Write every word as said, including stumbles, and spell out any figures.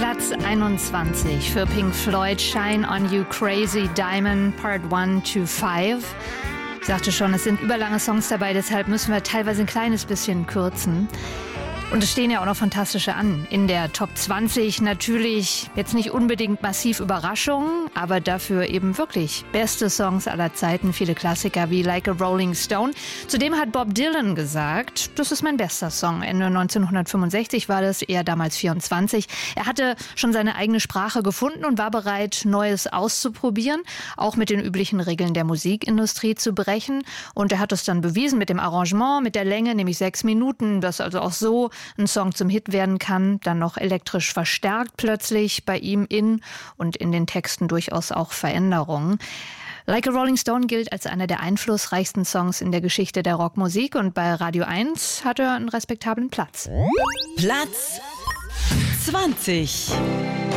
Platz einundzwanzig für Pink Floyd, Shine on You Crazy Diamond, Part eins to fünf. Ich sagte schon, es sind überlange Songs dabei, deshalb müssen wir teilweise ein kleines bisschen kürzen. Und es stehen ja auch noch fantastische an. In der Top zwanzig natürlich jetzt nicht unbedingt massiv Überraschungen, aber dafür eben wirklich beste Songs aller Zeiten. Viele Klassiker wie Like a Rolling Stone. Zudem hat Bob Dylan gesagt, das ist mein bester Song. Ende neunzehnhundertfünfundsechzig war das, er damals vierundzwanzig. Er hatte schon seine eigene Sprache gefunden und war bereit, Neues auszuprobieren, auch mit den üblichen Regeln der Musikindustrie zu brechen. Und er hat es dann bewiesen mit dem Arrangement, mit der Länge, nämlich sechs Minuten, das also auch so ein Song zum Hit werden kann, dann noch elektrisch verstärkt plötzlich, bei ihm in und in den Texten durchaus auch Veränderungen. Like a Rolling Stone gilt als einer der einflussreichsten Songs in der Geschichte der Rockmusik und bei Radio eins hat er einen respektablen Platz. Platz zwanzig.